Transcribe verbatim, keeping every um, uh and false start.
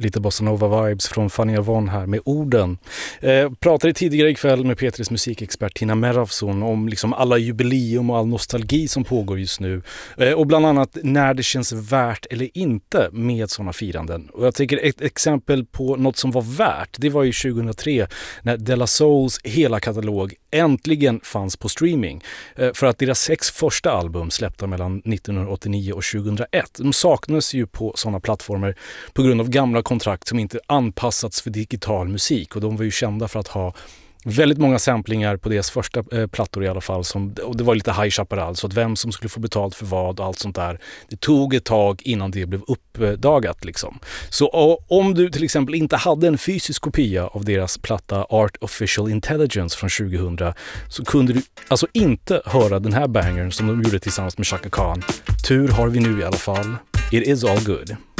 lite bossa nova-vibes från Fanny Avon här med orden. Eh, pratade tidigare ikväll med Petris musikexpert Tina Merafson om liksom alla jubileum och all nostalgi som pågår just nu. Eh, och bland annat när det känns värt eller inte med sådana firanden. Och jag tycker ett exempel på något som var värt, det var ju tjugohundratre när De La Souls hela katalog äntligen fanns på streaming. Eh, för att deras sex första album släppta mellan nittonhundraåttionio och tjugohundraett. De saknas ju på sådana plattformar på grund av gamla kontrakt som inte anpassats för digital musik, och de var ju kända för att ha väldigt många samplingar på deras första eh, plattor i alla fall, som, och det var lite High Chaparral, så att vem som skulle få betalt för vad och allt sånt där, det tog ett tag innan det blev uppdagat liksom. Så och, om du till exempel inte hade en fysisk kopia av deras platta Artificial Intelligence från tjugohundra, så kunde du alltså inte höra den här bangern som de gjorde tillsammans med Chaka Khan. Tur har vi nu i alla fall. It is all good.